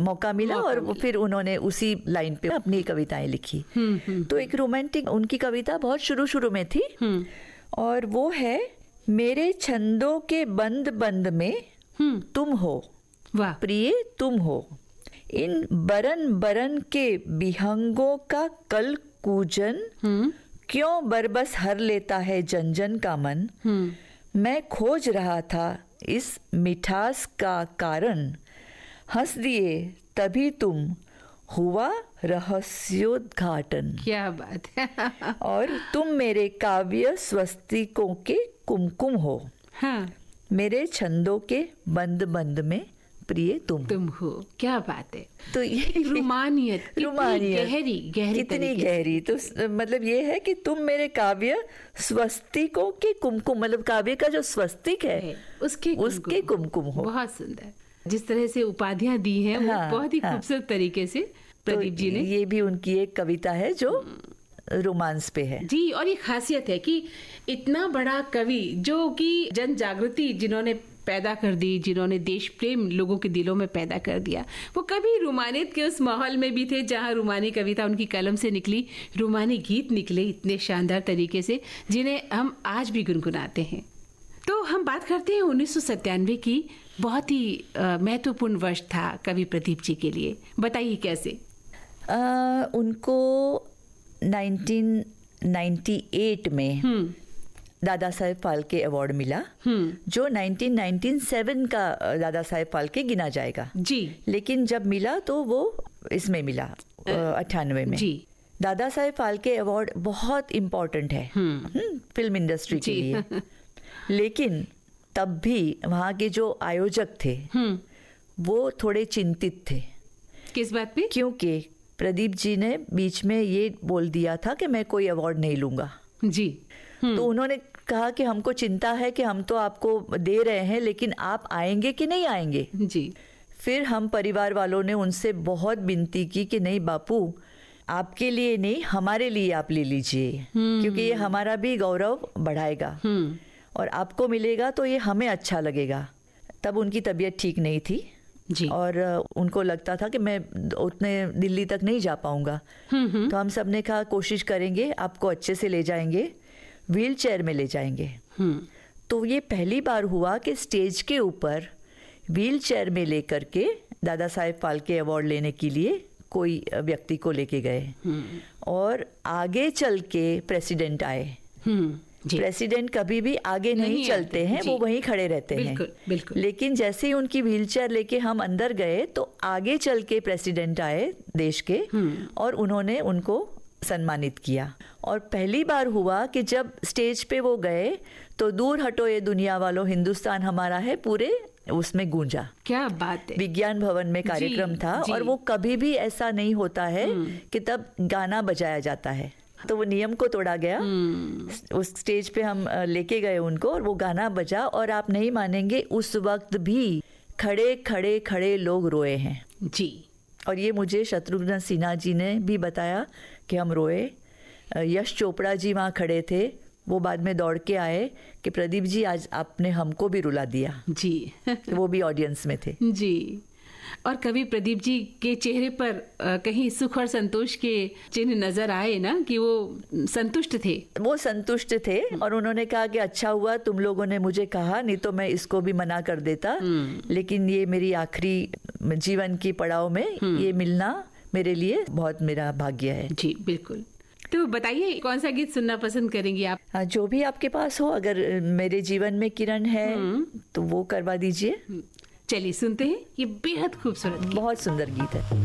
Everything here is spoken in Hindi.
मौका मिला और फिर उन्होंने उसी लाइन पे अपनी कविताएं लिखी। तो एक रोमांटिक उनकी कविता बहुत शुरू में थी और वो है, मेरे छंदों के बंद बंद में तुम हो, वाह, प्रिय तुम हो, इन बरन बरन के विहंगों का कल कूजन क्यों बरबस हर लेता है जन जन का मन। मैं खोज रहा था इस मिठास का कारण, हंस दिए तभी तुम, हुआ रहस्योद्घाटन। क्या बात है। और तुम मेरे काव्य स्वस्तिकों के कुमकुम हो, हाँ, मेरे छंदों के बंद बंद में प्रिय तुम हो। क्या बात है। तो ये रोमानियत गहरी कितनी गहरी। तो मतलब ये है कि तुम मेरे काव्य स्वस्तिकों के कुमकुम, मतलब काव्य का जो स्वस्तिक है उसके कुमकुम हो। बहुत सुंदर। जिस तरह से उपाधियां दी हैं वो बहुत ही खूबसूरत तरीके से प्रदीप जी ने। ये भी उनकी एक कविता है जो रोमांस पे है जी। और ये खासियत है कि इतना बड़ा कवि जो कि जन जागृति जिन्होंने पैदा कर दी, जिन्होंने देश प्रेम लोगों के दिलों में पैदा कर दिया, वो कभी रोमानियत के उस माहौल में भी थे जहां रोमानी कविता उनकी कलम से निकली, रोमानी गीत निकले इतने शानदार तरीके से जिन्हें हम आज भी गुनगुनाते हैं। तो हम बात करते हैं 1997 की। बहुत ही महत्वपूर्ण वर्ष था कवि प्रदीप जी के लिए, बताइए कैसे। उनको 1998 में दादा साहेब फाल्के अवार्ड मिला, जो 1997 का दादा साहेब फाल्के गिना जाएगा जी। लेकिन जब मिला तो वो इसमें मिला 98 में जी। दादा साहेब फाल्के अवार्ड बहुत इम्पोर्टेंट है फिल्म इंडस्ट्री के लिए। लेकिन तब भी वहाँ के जो आयोजक थे वो थोड़े चिंतित थे। किस बात पे? क्योंकि प्रदीप जी ने बीच में ये बोल दिया था कि मैं कोई अवार्ड नहीं लूंगा जी। तो उन्होंने कहा कि हमको चिंता है कि हम तो आपको दे रहे हैं लेकिन आप आएंगे कि नहीं आएंगे जी। फिर हम परिवार वालों ने उनसे बहुत विनती की कि नहीं बापू, आपके लिए नहीं, हमारे लिए आप ले लीजिए, क्योंकि ये हमारा भी गौरव बढ़ाएगा और आपको मिलेगा तो ये हमें अच्छा लगेगा। तब उनकी तबीयत ठीक नहीं थी जी। और उनको लगता था कि मैं उतने दिल्ली तक नहीं जा पाऊंगा। तो हम सब ने कहा कोशिश करेंगे, आपको अच्छे से ले जाएंगे, व्हील चेयर में ले जाएंगे। तो ये पहली बार हुआ कि स्टेज के ऊपर व्हील चेयर में लेकर के दादा साहेब फाल्के अवार्ड लेने के लिए कोई व्यक्ति को लेके गए और आगे चल के प्रेसिडेंट आए। प्रेसिडेंट कभी भी आगे नहीं चलते हैं, वो वहीं खड़े रहते हैं। बिल्कुल। लेकिन जैसे ही उनकी व्हीलचेयर लेके हम अंदर गए तो आगे चल के प्रेसिडेंट आए देश के और उन्होंने उनको सम्मानित किया। और पहली बार हुआ कि जब स्टेज पे वो गए तो दूर हटो ये दुनिया वालों, हिंदुस्तान हमारा है पूरे उसमें गूंजा। क्या बात है। विज्ञान भवन में कार्यक्रम था और वो कभी भी ऐसा नहीं होता है कि तब गाना बजाया जाता है। तो वो नियम को तोड़ा गया। उस स्टेज पे हम लेके गए उनको और वो गाना बजा और आप नहीं मानेंगे उस वक्त भी खड़े खड़े खड़े लोग रोए हैं जी। और ये मुझे शत्रुघ्न सिन्हा जी ने भी बताया कि हम रोए। यश चोपड़ा जी वहाँ खड़े थे, वो बाद में दौड़ के आए कि प्रदीप जी आज आपने हमको भी रुला दिया जी। वो भी ऑडियंस में थे जी। और कभी प्रदीप जी के चेहरे पर कहीं सुख और संतोष के चिन्ह नजर आए ना, कि वो संतुष्ट थे? वो संतुष्ट थे और उन्होंने कहा कि अच्छा हुआ तुम लोगों ने मुझे कहा, नहीं तो मैं इसको भी मना कर देता। लेकिन ये मेरी आखिरी जीवन की पड़ाव में ये मिलना मेरे लिए बहुत मेरा भाग्य है। जी बिल्कुल। तो बताइए कौन सा गीत सुनना पसंद करेंगी आप? जो भी आपके पास हो, अगर मेरे जीवन में किरण है तो वो करवा दीजिए। चलिए सुनते हैं, ये बेहद खूबसूरत, बहुत सुंदर गीत है।